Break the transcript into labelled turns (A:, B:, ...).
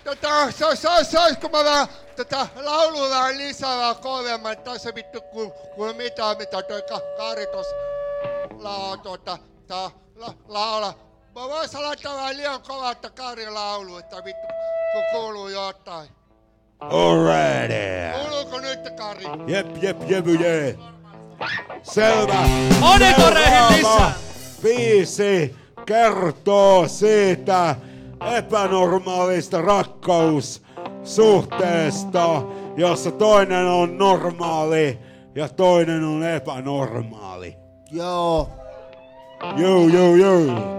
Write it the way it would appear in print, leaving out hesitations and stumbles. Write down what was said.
A: Saisiko mä vähän tätä laulua vähän lisää kovemman, että se vittu kun mitä toi Kari tossa laula. Mä vois laittaa vähän liian kovaa, että Kari laulu, että vittu kun kuuluu jotain.
B: Alrighty.
A: Kuuluuko nyt, Kari?
B: Jep. Selvä.
C: Monikoreihin lisää.
B: Biisi kertoo siitä epänormaalista rakkaussuhteesta, jossa toinen on normaali ja toinen on epänormaali.
D: Joo.
B: Joo.